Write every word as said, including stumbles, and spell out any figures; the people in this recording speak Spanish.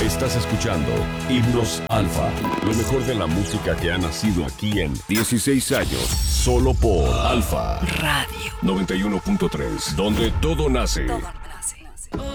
Estás escuchando Himnos Alfa, lo mejor de la música que ha nacido aquí en dieciséis años, solo por Alfa Radio noventa y uno punto tres, donde todo nace. Todo.